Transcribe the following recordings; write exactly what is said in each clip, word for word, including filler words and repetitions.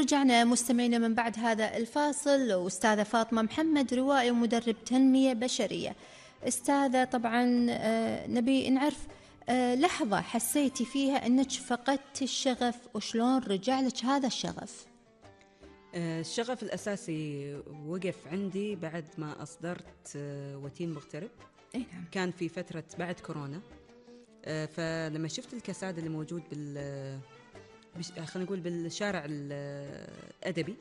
ورجعنا مستمعينا من بعد هذا الفاصل، وأستاذة فاطمة محمد، روائي ومدرب تنمية بشرية. أستاذة، طبعا نبي نعرف لحظة حسيتي فيها أنك فقدت الشغف، وشلون رجع لك هذا الشغف؟ الشغف الأساسي وقف عندي بعد ما أصدرت وتين مغترب. أي نعم. كان في فترة بعد كورونا، فلما شفت الكساد اللي موجود بال خلينا نقول بالشارع الأدبي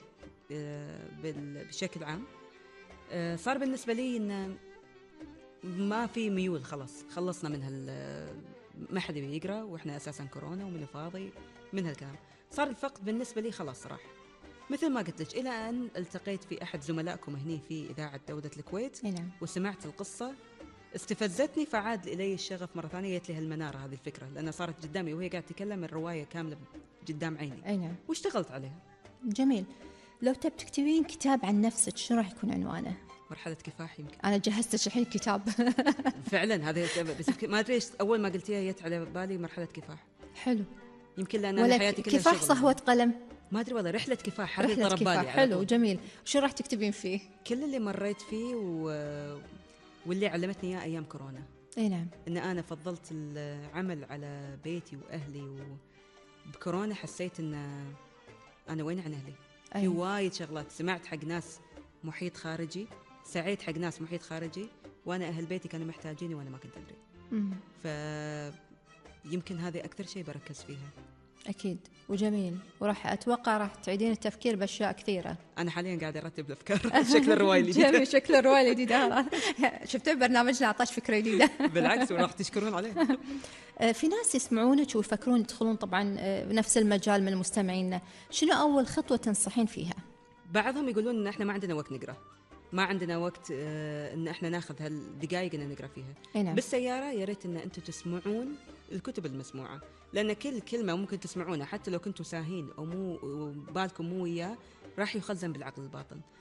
بشكل عام، صار بالنسبة لي إن ما في ميول، خلاص خلصنا من هال ما حد يقرأ وإحنا أساساً كورونا ومن فاضي من هالكلام. صار الفقد بالنسبة لي خلاص راح، مثل ما قلت لك، إلى أن التقيت في أحد زملائكم هني في إذاعة دولة الكويت. نعم. وسمعت القصة استفزتني، فعاد إلي الشغف مرة ثانية. جت لي هالمنارة هذه الفكرة لأنها صارت قدامي وهي قاعدة تتكلم الرواية كاملة قدام عيني. أي نعم. واشتغلت عليها. جميل. لو تب تكتبين كتاب عن نفسك شو راح يكون عنوانه؟ مرحلة كفاح يمكن. أنا جهزت الحين كتاب. فعلا هذا بس ما أدري أول ما قلتيها جت على بالي مرحلة كفاح. حلو. يمكن لأن أنا حياتي كلها كفاح صهوة قلم. ما أدري والله، رحلة كفاح. رحلة كفاح. حلو جميل. شو راح تكتبين فيه؟ كل اللي مريت فيه و... واللي علمتني إياه أيام كورونا. أي نعم. إن أنا فضلت العمل على بيتي وأهلي، وبكورونا حسيت إن أنا وين عن أهلي. أي. في وايد شغلات سمعت حق ناس محيط خارجي، سعيت حق ناس محيط خارجي، وأنا أهل بيتي كانوا محتاجيني وأنا ما كنت أدري. فيمكن هذه أكثر شيء بركز فيها. أكيد. وجميل. وراح أتوقع راح تعيدين التفكير بأشياء كثيرة. أنا حاليا قاعدة أرتب الأفكار. شكل الرواية الجديدة. جميل. شكل الرواية الجديدة. شفت برنامجنا عطاش فكرة جديدة. بالعكس، وراح تشكرون عليه. في ناس يسمعونك ويفكرون يدخلون طبعا بنفس المجال من مستمعينا، شنو أول خطوة تنصحين فيها؟ بعضهم يقولون إن إحنا ما عندنا وقت نقرأ، ما عندنا وقت إن إحنا ناخذ هالدقائق إن نقرأ فيها. نعم. بالسيارة يا ريت إن أنتم تسمعون الكتب المسموعة، لأن كل كلمة ممكن تسمعونها حتى لو كنتوا ساهين أو مو بالكم مو وياه راح يخزن بالعقل الباطن.